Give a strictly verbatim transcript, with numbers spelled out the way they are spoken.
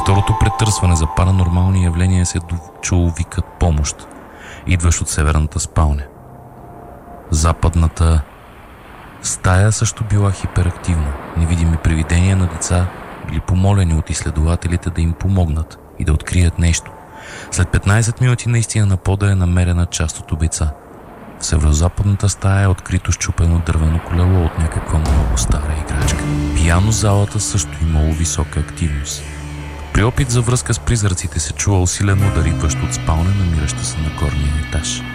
второто претърсване за паранормални явления се чул викът помощ, идващ от северната спалня. Западната стая също била хиперактивна. Невидими привидения на деца били помолени от изследователите да им помогнат и да открият нещо. След петнайсет минути наистина на пода е намерена част от обеца. В северозападната стая е открито счупено дървено колело от някаква много стара играчка. Пияно залата също имало висока активност. При опит за връзка с призраците се чува усилен удар, идващ от спалня, намираща се на горния етаж.